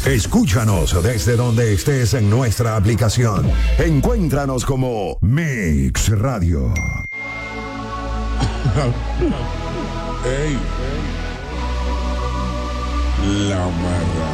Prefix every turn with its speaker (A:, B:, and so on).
A: Escúchanos desde donde estés en nuestra aplicación. Encuéntranos como Mix Radio.
B: Ey. La marra.